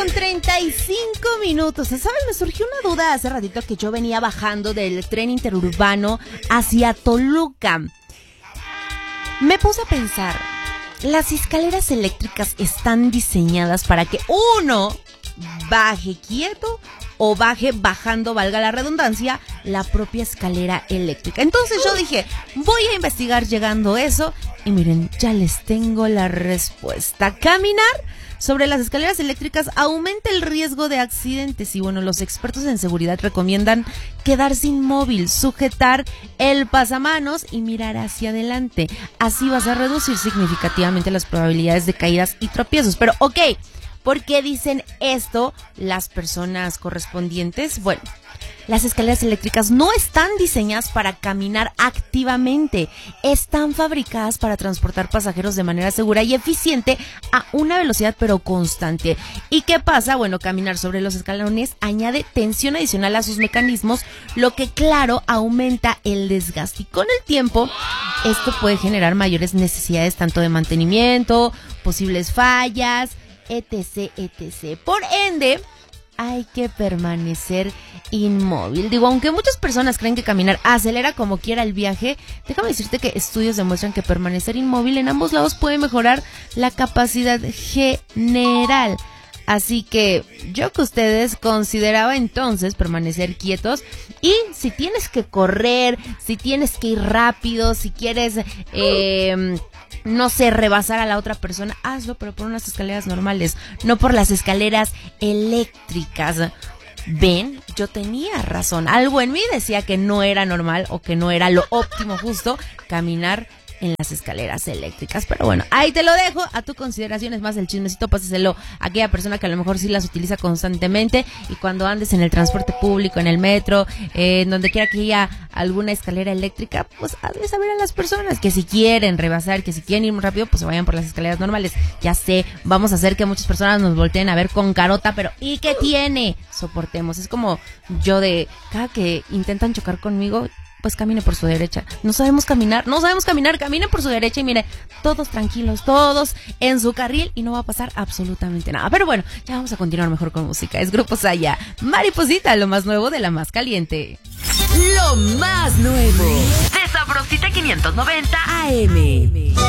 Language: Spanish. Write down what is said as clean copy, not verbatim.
9:35. ¿Sabes? Me surgió una duda hace ratito que yo venía bajando del tren interurbano hacia Toluca. Me puse a pensar, las escaleras eléctricas están diseñadas para que uno baje quieto o baje bajando, valga la redundancia, la propia escalera eléctrica. Entonces yo dije, voy a investigar llegando eso y miren, ya les tengo la respuesta. Caminar sobre las escaleras eléctricas aumenta el riesgo de accidentes y bueno, los expertos en seguridad recomiendan quedarse inmóvil, sujetar el pasamanos y mirar hacia adelante. Así vas a reducir significativamente las probabilidades de caídas y tropiezos. Pero ok, ¿por qué dicen esto las personas correspondientes? Bueno, las escaleras eléctricas no están diseñadas para caminar activamente. Están fabricadas para transportar pasajeros de manera segura y eficiente a una velocidad pero constante. ¿Y qué pasa? Bueno, caminar sobre los escalones añade tensión adicional a sus mecanismos, lo que claro aumenta el desgaste. Y con el tiempo, esto puede generar mayores necesidades tanto de mantenimiento, posibles fallas, etc, etc. Por ende, hay que permanecer inmóvil. Digo, aunque muchas personas creen que caminar acelera como quiera el viaje, déjame decirte que estudios demuestran que permanecer inmóvil en ambos lados puede mejorar la capacidad general. Así que yo que ustedes consideraba entonces permanecer quietos, y si tienes que correr, si tienes que ir rápido, si quieres no sé, rebasar a la otra persona, hazlo, pero por unas escaleras normales, no por las escaleras eléctricas. Ven, yo tenía razón. Algo en mí decía que no era normal o que no era lo óptimo justo caminar en las escaleras eléctricas. Pero bueno, ahí te lo dejo a tu consideración. Es más, el chismecito páseselo a aquella persona que a lo mejor sí las utiliza constantemente, y cuando andes en el transporte público, en el metro, en donde quiera que haya alguna escalera eléctrica, pues hazle saber a las personas que si quieren rebasar, que si quieren ir muy rápido, pues se vayan por las escaleras normales. Ya sé, vamos a hacer que muchas personas nos volteen a ver con carota, pero ¿y qué tiene? Soportemos. Es como yo de cada que intentan chocar conmigo, pues camine por su derecha. No sabemos caminar, camine por su derecha y mire, todos tranquilos, todos en su carril y no va a pasar absolutamente nada. Pero bueno, ya vamos a continuar mejor con música. Es Grupo Saya, Mariposita, lo más nuevo de la más caliente. Lo más nuevo de Sabrosita 590 AM.